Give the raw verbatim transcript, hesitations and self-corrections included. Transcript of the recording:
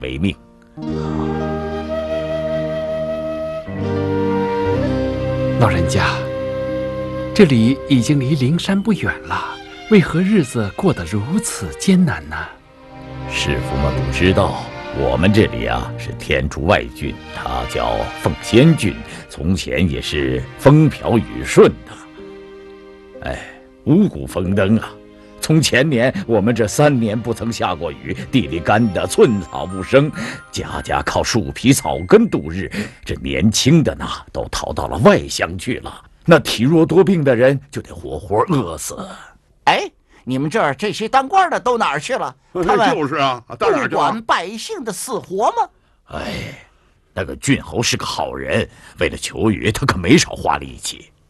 为命。 老人家，这里已经离灵山不远了，为何日子过得如此艰难呢？ 师傅们不知道，我们这里啊是天竺外郡，它叫凤仙郡，从前也是风调雨顺的。哎，五谷丰登啊！从前年我们这三年不曾下过雨，地里干得寸草不生，家家靠树皮草根度日。这年轻的呢，都逃到了外乡去了。那体弱多病的人就得活活饿死。 哎，你们这儿这些当官的都哪儿去了？他们就是啊，到哪儿去了？ 不管百姓的死活吗？ 哎，那个郡侯是个好人，为了求雨，他可没少花力气。